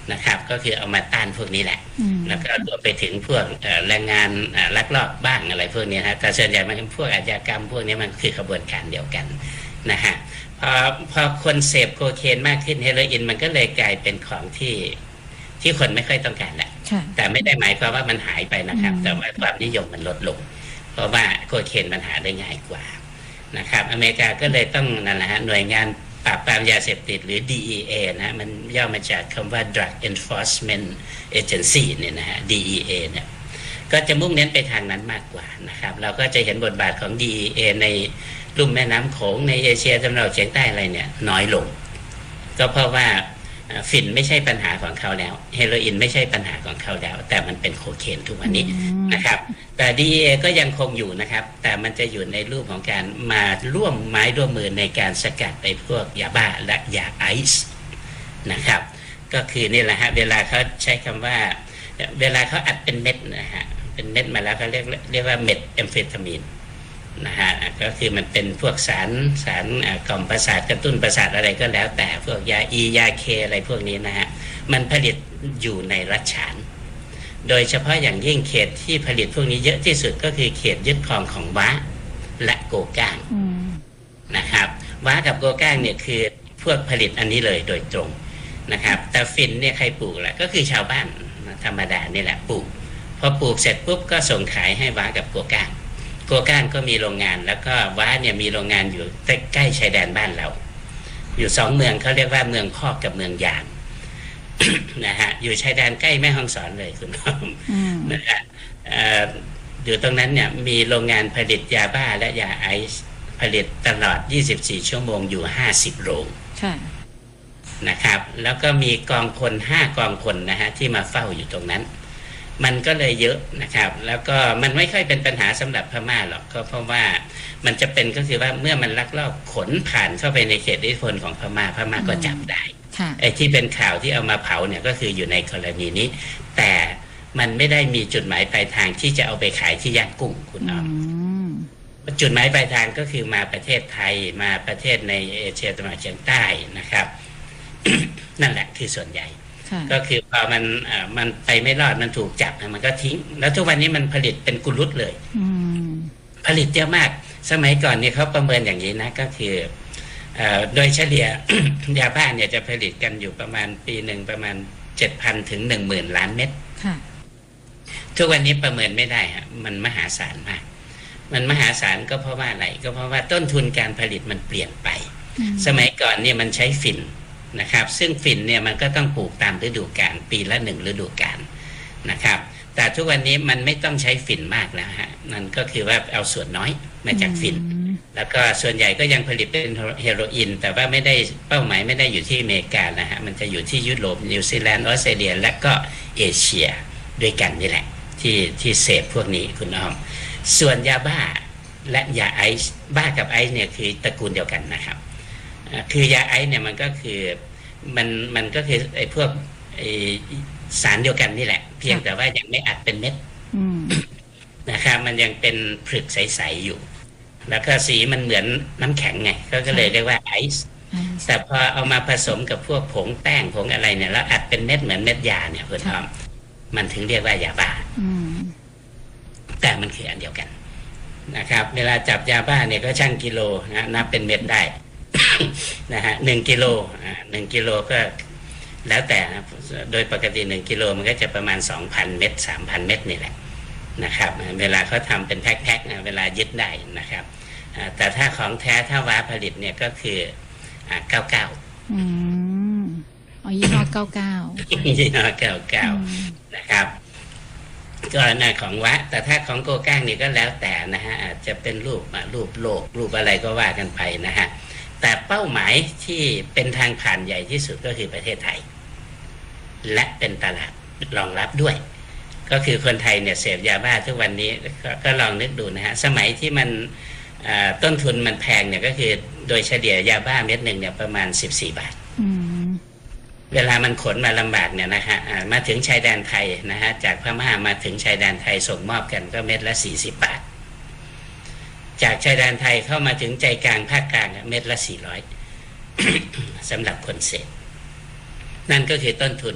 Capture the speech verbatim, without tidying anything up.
นะครับก็คือเอามาต้านพวกนี้แหละแล้วก็รวมไปถึงพวกแรงงานลักลอบบ้างอะไรพวกนี้นะแต่ส่วนใหญ่มันเป็นพวกอาชญากรรมพวกนี้มันคือกระบวนการเดียวกันนะฮะพอพอคนเสพโคเคนมากขึ้นเฮโรอีนมันก็เลยกลายเป็นของที่ที่คนไม่ค่อยต้องการแหละแต่ไม่ได้หมายความว่ามันหายไปนะครับแต่ว่าความนิยมมันลดลงเพราะว่าโคเคนมันหาได้ง่ายกว่านะครับอเมริกาก็เลยต้องนั่นแหละฮะหน่วยงานปราบปรามยาเสพติดหรือ ดี อี เอ นะมันย่อมาจากคำว่า Drug Enforcement Agency เนี่ยนะฮะ ดี อี เอ เนี่ยก็จะมุ่งเน้นไปทางนั้นมากกว่านะครับเราก็จะเห็นบทบาทของ ดี อี เอ ในลุ่มแม่น้ำโขงในเอเชียตะวันออกเฉียงใต้อะไรเนี่ยน้อยลงก็เพราะว่าฝิ่นไม่ใช่ปัญหาของเขาแล้วเฮโรอีนไม่ใช่ปัญหาของเขาแล้วแต่มันเป็นโคเคนทุกวันนี้นะครับแต่ ดี อี เอ ก็ยังคงอยู่นะครับแต่มันจะอยู่ในรูปของการมาร่วมไม้ร่วมมือในการสกัดไอ้พวกยาบ้าและยาไอซ์นะครับก็คือนี่แหละฮะเวลาเขาใช้คำว่าเวลาเขาอัดเป็นเม็ดนะฮะเป็นเม็ดมาแล้วเขาเรียกเรียกว่าเม็ดแอมเฟตามีนนะฮะก็คือมันเป็นพวกสารสารกล่อมประสาทกระตุ้นประสาทอะไรก็แล้วแต่พวกยาอียาเคอะไรพวกนี้นะฮะมันผลิตอยู่ในรัฐฉานโดยเฉพาะอย่างยิ่งเขตที่ผลิตพวกนี้เยอะที่สุดก็คือเขตยึดครองของว้าและโกก้างนะครับว้ากับโกก้างเนี่ยคือพวกผลิตอันนี้เลยโดยตรงนะครับแต่ฝิ่นเนี่ยใครปลูกล่ะก็คือชาวบ้านธรรมดานี่แหละปลูกพอปลูกเสร็จปุ๊บก็ส่งขายให้ว้ากับโกก้างโกก้านก็มีโรงงานแล้วก็ว้าเนี่ยมีโรงงานอยู่ใกล้ชายแดนบ้านเราอยู่สองเมืองเขาเรียกว่าเมืองพอกกับเมืองยาง นะฮะอยู่ชายแดนใกล้แม่ฮ่องสอนเลยคุณน้องนะฮะอยู่ตรงนั้นเนี่ยมีโรงงานผลิตยาบ้าและยาไอซ์ผลิตตลอดยี่สิบสี่ชั่วโมงอยู่ห้าสิบโรงนะครับแล้วก็มีกองพลห้ากองพลนะฮะที่มาเฝ้าอยู่ตรงนั้นมันก็เลยเยอะนะครับแล้วก็มันไม่ค่อยเป็นปัญหาสำหรับพม่าหรอกก็เพราะว่ามันจะเป็นก็คือว่าเมื่อมันลักลอบขนผ่านเข้าไปในเขตอิทธิพลของพม่าพม่าก็จับได้ไอ้ที่เป็นข่าวที่เอามาเผาเนี่ยก็คืออยู่ในกรณีนี้แต่มันไม่ได้มีจุดหมายปลายทางที่จะเอาไปขายที่ย่างกุ้งคุณน้องจุดหมายปลายทางก็คือมาประเทศไทยมาประเทศในเอเชียตะวันออกเฉียงใต้นะครับ นั่นแหละคือส่วนใหญ่ก็คือพอมันมันไปไม่รอดมันถูกจับมันก็ทิ้งแล้วทุกวันนี้มันผลิตเป็นกุลุตเลยผลิตเยอะมากสมัยก่อนเนี่ยเขาประเมินอย่างนี้นะก็คือโดยเฉลี่ย ยาบ้าเนี่ยจะผลิตกันอยู่ประมาณปีหนึ่งประมาณเจ็ดพันถึงหนึ่งหมื่นล้านเม็ดทุกวันนี้ประเมินไม่ได้ฮะมันมหาศาลมากมันมหาศาลก็เพราะว่าอะไรก็เพราะว่าต้นทุนการผลิตมันเปลี่ยนไปสมัยก่อนเนี่ยมันใช้ฝิ่นนะครับซึ่งฝิ่นเนี่ยมันก็ต้องปลูกตามฤดูกาลปีละหนึ่งฤดูกาลนะครับแต่ทุกวันนี้มันไม่ต้องใช้ฝิ่นมากแล้วฮะนั่นก็คือว่าเอาส่วนน้อยมาจากฝิ่นแล้วก็ส่วนใหญ่ก็ยังผลิตเป็นเฮโรอีนแต่ว่าไม่ได้เป้าหมายไม่ได้อยู่ที่อเมริกานะฮะมันจะอยู่ที่ยุโรปนิวซีแลนด์ออสเตรเลียและก็เอเชียด้วยกันนี่แหละที่ที่เสพพวกนี้คุณอ้อมส่วนยาบ้าและยาไอซ์บ้ากับไอซ์เนี่ยคือตระกูลเดียวกันนะครับคือยาไอซ์เนี่ยมันก็คือมันมันก็คือไอ้พวกไอ้สารเดียวกันนี่แหละเพียงแต่ว่ายังไม่อัดเป็นเม็ดนะครับมันยังเป็นผลึกใสๆอยู่แล้วก็สีมันเหมือนน้ำแข็งไงก็เลยเรียกว่าไอซ์แต่พอเอามาผสมกับพวกผงแป้งผงอะไรเนี่ยแล้วอัดเป็นเม็ดเหมือนเม็ดยาเนี่ยคุณทอมมันถึงเรียกว่ายาบ้าแต่มันคืออันเดียวกันนะครับเวลาจับยาบ้าเนี่ยก็ชั่งกิโลนะนับเป็นเม็ดได้ นะฮะหนึ่งกิโลอ่าหนึ่งกิโลก็แล้วแต่นะโดยปกติหนึ่งกิโลมันก็จะประมาณสองพันเม็ดสามพันเม็ดนี่แหละนะครับเวลาเขาทำเป็นแพ็คๆนะเวลายึดได้นะครับแต่ถ้าของแท้ถ้าว้าผลิตเนี่ยก็คืออ่าเก้าเก้าอืมอ๋อยี่ห้อเก้าเก้ายี่ห้อเก้าเก้านะครับก็น่าของวะแต่ถ้าของโกก้างนี่ก็แล้วแต่นะฮะอาจจะเป็นรูปรูปโลกรูปอะไรก็ว่ากันไปนะฮะแต่เป้าหมายที่เป็นทางผ่านใหญ่ที่สุดก็คือประเทศไทยและเป็นตลาดรองรับด้วยก็คือคนไทยเนี่ยเสพยาบ้าทุกวันนี้ ก, ก็ลองนึกดูนะฮะสมัยที่มันต้นทุนมันแพงเนี่ยก็คือโดยเฉลี่ยยาบ้าเม็ดหนึ่งเนี่ยประมาณสิบสี่บาทเวลามันขนมาลำบากเนี่ยนะฮะมาถึงชายแดนไทยนะฮะจากพม่ามาถึงชายแดนไทยส่งมอบกันก็เม็ดละสี่สิบบาทจากชายแดนไทยเข้ามาถึงใจกลางภาคกลางเม็ดละสี่ร้อย สำหรับคนเสพนั่นก็คือต้นทุน